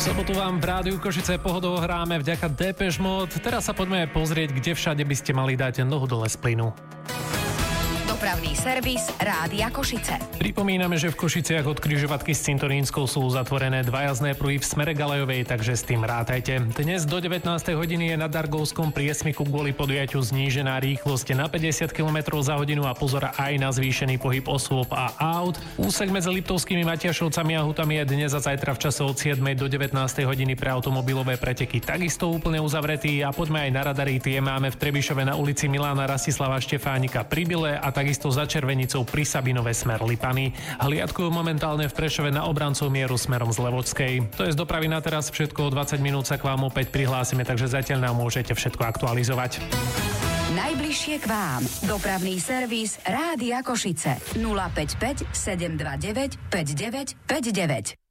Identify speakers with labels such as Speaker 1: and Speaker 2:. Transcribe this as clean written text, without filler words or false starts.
Speaker 1: Sobotu vám v Rádiu Košice pohodovo hráme vďaka Depeche Mode. Teraz sa poďme pozrieť, kde všade by ste mali dať nohu dole z plynu.
Speaker 2: Dopravný servis Rádia Košice.
Speaker 1: Pripomíname, že v Košiciach od križovatky s Cintorínskou sú zatvorené dva jazdné pruhy v smere Galejovej, takže s tým rátajte. Dnes do 19. hodiny je na Dargovskom priesmiku kvôli podujatiu znížená rýchlosť na 50 km za hodinu a pozor aj na zvýšený pohyb osôb a aut. Úsek medzi Liptovskými Matiašovcami a Hutami je dnes a zajtra v čase od 7. do 19. hodiny pre automobilové preteky takisto úplne uzavretý a poďme aj na radary, tie máme v Trebišove na ulici Milána Rastislava Štefánika pri Bile a takisto za Červenicou pri Sabinove smer Lipany. Hliadkujú momentálne v Prešove na obrancov mieru smerom z Levočskej. To je z dopravy na teraz všetko, o 20 minút sa k vám opäť prihlásime, takže zatiaľ nám môžete všetko aktualizovať.
Speaker 2: Najbližšie k vám. Dopravný servis Rádia Košice. 055 729 5959.